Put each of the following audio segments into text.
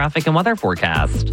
traffic and weather forecast.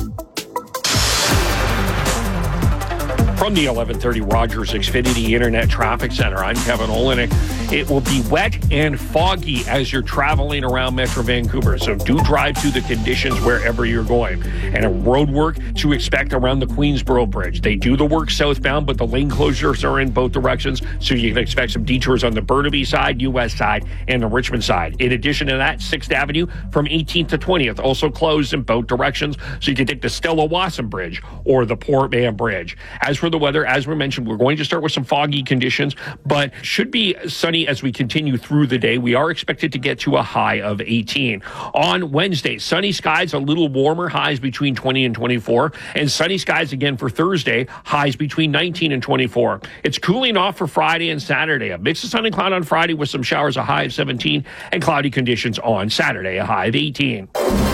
From the 1130 Rogers Xfinity Internet Traffic Center, I'm Kevin Olenek. It will be wet and foggy as you're traveling around Metro Vancouver, so do drive through the conditions wherever you're going. And a road work to expect around the Queensboro Bridge. They do the work southbound, but the lane closures are in both directions, so you can expect some detours on the Burnaby side, US side, and the Richmond side. In addition to that, 6th Avenue from 18th to 20th also closed in both directions, so you can take the Stella Wasson Bridge or the Port Mann Bridge. As for the weather, as we mentioned, we're going to start with some foggy conditions, but should be sunny as we continue through the day. We are expected to get to a high of 18. On Wednesday, sunny skies, a little warmer, highs between 20 and 24, and sunny skies again for Thursday, highs between 19 and 24. It's cooling off for Friday and Saturday. A mix of sun and cloud on Friday with some showers, a high of 17, and cloudy conditions on Saturday, a high of 18.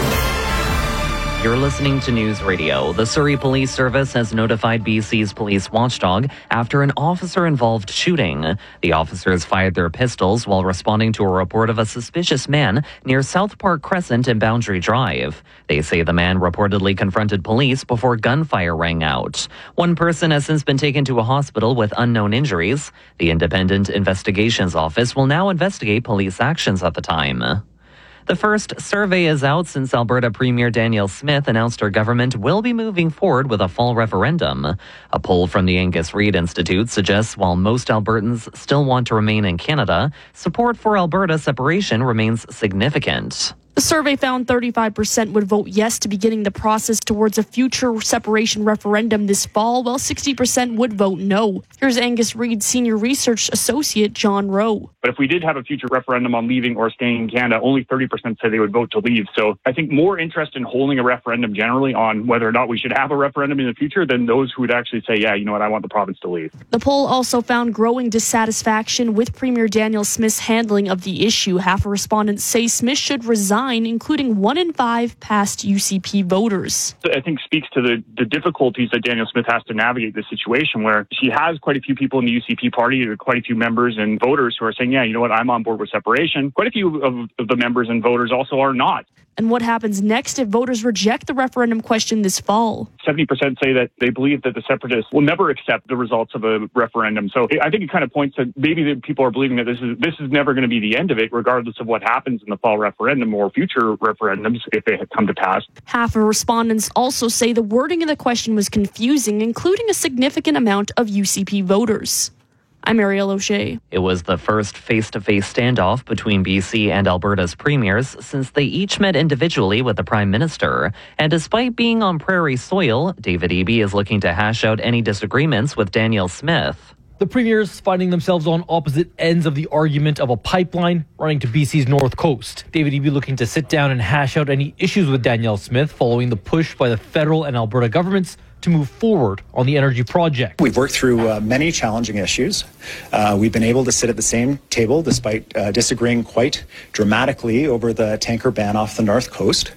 You're listening to News Radio. The Surrey Police Service has notified BC's police watchdog after an officer-involved shooting. The officers fired their pistols while responding to a report of a suspicious man near South Park Crescent and Boundary Drive. They say the man reportedly confronted police before gunfire rang out. One person has since been taken to a hospital with unknown injuries. The Independent Investigations Office will now investigate police actions at the time. The first survey is out since Alberta Premier Danielle Smith announced her government will be moving forward with a fall referendum. A poll from the Angus Reid Institute suggests while most Albertans still want to remain in Canada, support for Alberta separation remains significant. The survey found 35% would vote yes to beginning the process towards a future separation referendum this fall, while 60% would vote no. Here's Angus Reid Senior Research Associate John Rowe. But if we did have a future referendum on leaving or staying in Canada, only 30% said they would vote to leave. So I think more interest in holding a referendum generally on whether or not we should have a referendum in the future than those who would actually say, yeah, you know what, I want the province to leave. The poll also found growing dissatisfaction with Premier Danielle Smith's handling of the issue. Half of respondents say Smith should resign, including 1 in 5 past UCP voters. I think speaks to the difficulties that Danielle Smith has to navigate this situation where she has quite a few people in the UCP party, quite a few members and voters who are saying, yeah, you know what, I'm on board with separation. Quite a few of the members and voters also are not. And what happens next if voters reject the referendum question this fall? 70% say that they believe that the separatists will never accept the results of a referendum. So I think it kind of points to maybe the people are believing that this is never going to be the end of it, regardless of what happens in the fall referendum or future referendums if they come to pass. Half of respondents also say the wording of the question was confusing, including a significant amount of UCP voters. I'm Ariel O'Shea. It was the first face-to-face standoff between BC and Alberta's premiers since they each met individually with the Prime Minister. And despite being on prairie soil, David Eby is looking to hash out any disagreements with Danielle Smith. The premiers finding themselves on opposite ends of the argument of a pipeline running to BC's north coast. David Eby looking to sit down and hash out any issues with Danielle Smith following the push by the federal and Alberta governments to move forward on the energy project. We've worked through many challenging issues. We've been able to sit at the same table despite disagreeing quite dramatically over the tanker ban off the north coast.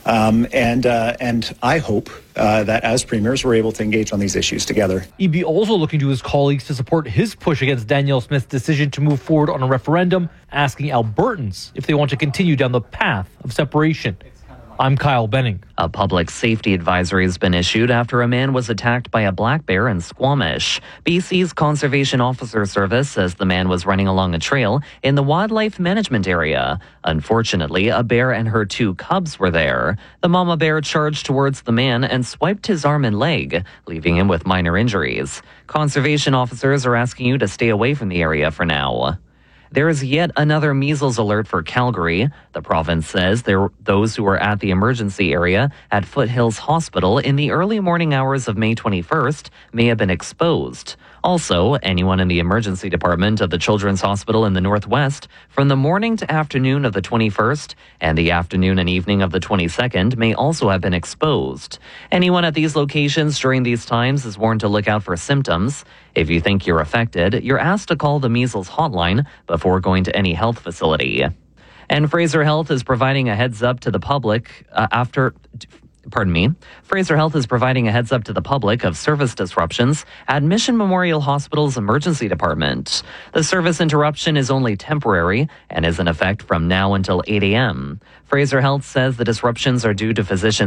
And I hope that as premiers, we're able to engage on these issues together. Eby also looking to his colleagues to support his push against Danielle Smith's decision to move forward on a referendum, asking Albertans if they want to continue down the path of separation. I'm Kyle Benning. A public safety advisory has been issued after a man was attacked by a black bear in Squamish. BC's Conservation Officer Service says the man was running along a trail in the wildlife management area. Unfortunately, a bear and her 2 cubs were there. The mama bear charged towards the man and swiped his arm and leg, leaving him with minor injuries. Conservation officers are asking you to stay away from the area for now. There is yet another measles alert for Calgary. The province says those who were at the emergency area at Foothills Hospital in the early morning hours of May 21st may have been exposed. Also, anyone in the emergency department of the Children's Hospital in the Northwest from the morning to afternoon of the 21st and the afternoon and evening of the 22nd may also have been exposed. Anyone at these locations during these times is warned to look out for symptoms. If you think you're affected, you're asked to call the measles hotline before going to any health facility. And Fraser Health is providing a heads up to the public Fraser Health is providing a heads up to the public of service disruptions at Mission Memorial Hospital's emergency department. The service interruption is only temporary and is in effect from now until 8 a.m. Fraser Health says the disruptions are due to physicians